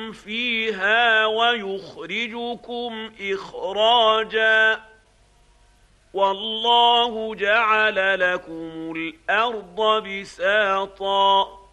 لكم فيها ويخرجكم إخراجا والله جعل لكم الأرض بساطا